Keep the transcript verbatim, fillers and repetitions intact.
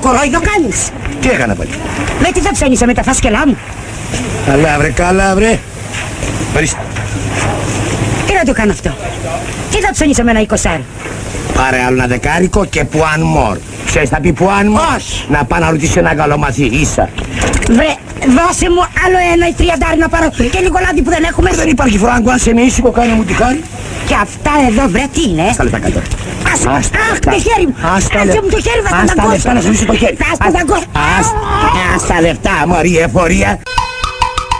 Κορόιδο κάνεις. Τι έκανα πάλι? Με τι θα ψένισε με τα φάσκελά μου. Καλά βρε, καλά βρε. Ορίστε. Τι να το κάνω αυτό? Τι θα ψένισε με ένα εικοσάρι? Πάρε άλλο ένα δεκάρικο και one more. Ξέρεις θα πει one more? Όχι. Να πάω να ρωτήσω ένα καλό μαθή, ίσα. Βρε, δώσε μου άλλο ένα ή τριαντάρι να πάρω και λίγο λάδι που δεν έχουμε. Δεν υπάρχει φράγκο, αν σε με ήσυχο κάνε μου τη χάρη. Και αυτά εδώ βρε τι είναι? Στα λεφτά κάτω. Ας, αχ, το χέρι μου. Άστα Άσε μου το χέρι, θα λεφτά τα να σου λύσει το χέρι. Θα τα δαγκώσω. Άστα λεφτά, μωρή εφορία.